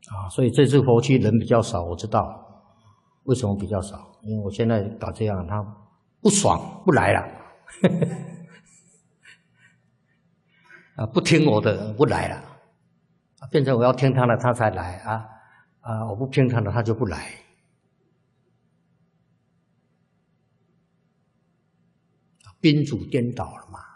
所以这次佛期人比较少，我知道为什么比较少，因为我现在搞这样，他不爽不来了，不听我的不来了，变成我要听他的他才来我不听他的他就不来。宾主颠倒了嘛。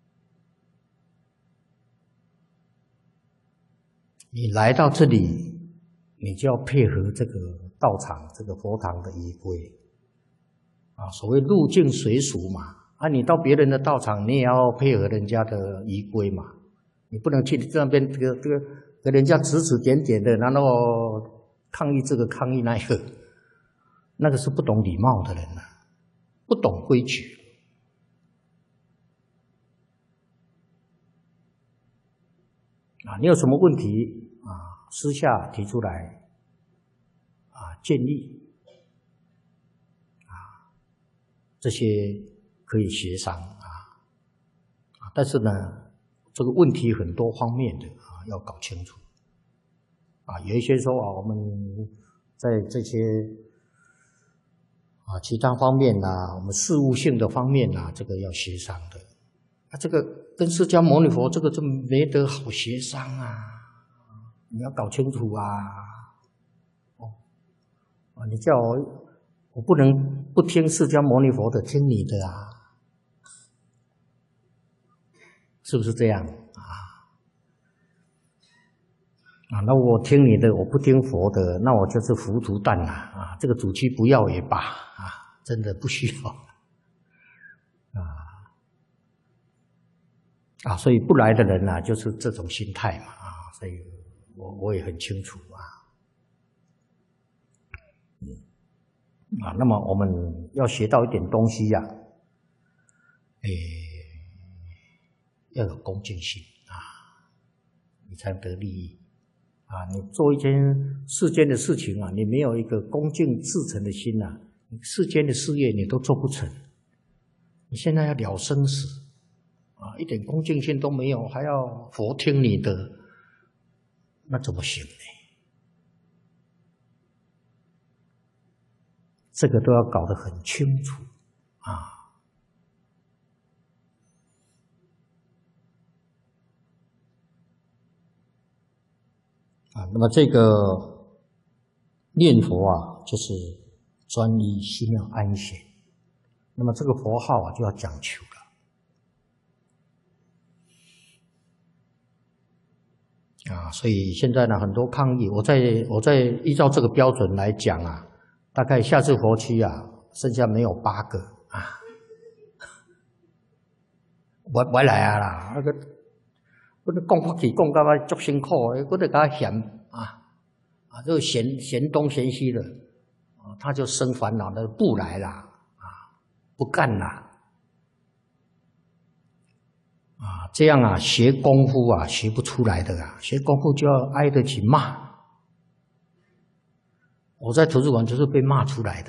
你来到这里，你就要配合这个道场、这个佛堂的仪规所谓入境随俗嘛。你到别人的道场，你也要配合人家的仪规嘛。你不能去这边这个给人家指指点点的，然后抗议这个抗议那个，那个是不懂礼貌的人不懂规矩。你有什么问题私下提出来建议这些可以协商但是呢，这个问题很多方面的要搞清楚有一些说我们在这些其他方面我们事务性的方面这个要协商的。这个跟释迦牟尼佛这个就没得好协商你要搞清楚你叫我不能不听释迦牟尼佛的，听你的是不是这样那我听你的，我不听佛的，那我就是糊涂蛋这个主题不要也罢真的不需要所以不来的人就是这种心态嘛所以我也很清楚那么我们要学到一点东西要有恭敬心你才能得利益你做一件世间的事情你没有一个恭敬至诚的心世间的事业你都做不成。你现在要了生死一点恭敬心都没有，还要佛听你的，那怎么行呢？这个都要搞得很清楚那么这个念佛就是专一，心要安闲。那么这个佛号就要讲求了。所以现在呢，很多抗议，我在依照这个标准来讲大概下次佛期剩下没有8个我来啦，那个我讲法起讲到足辛苦的，我得给他嫌就嫌东嫌西的他就生烦恼的不来啦不干啦这样学功夫学不出来的学功夫就要挨得起骂。我在图书馆就是被骂出来的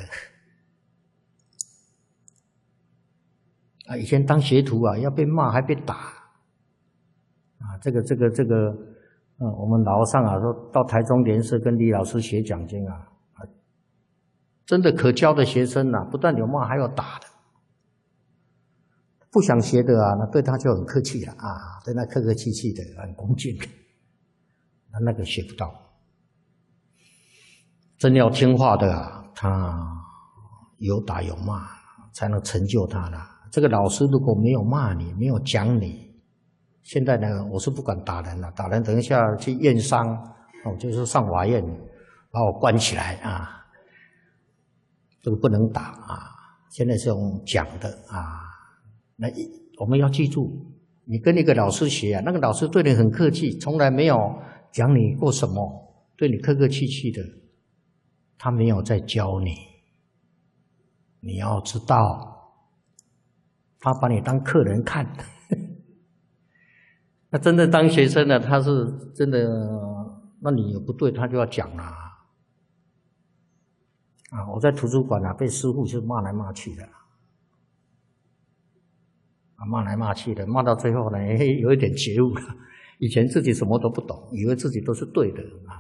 以前当学徒要被骂还被打这个我们老上说到台中联社跟李老师学讲经真的可教的学生不但有骂还有打的。不想学的那对他就很客气了对他客客气气的，很恭敬，那个学不到。真要听话的他有打有骂才能成就他的。这个老师如果没有骂你，没有讲你，现在呢，我是不敢打人了，打人等一下去验伤就是上法院把我关起来这个不能打现在是用讲的那我们要记住，你跟那个老师学那个老师对你很客气，从来没有讲你过什么，对你客客气气的，他没有在教你。你要知道，他把你当客人看。那真的当学生呢，他是真的，那你有不对，他就要讲我在图书馆被师父是骂来骂去的。骂来骂去的，骂到最后呢，有一点觉悟了。以前自己什么都不懂，以为自己都是对的，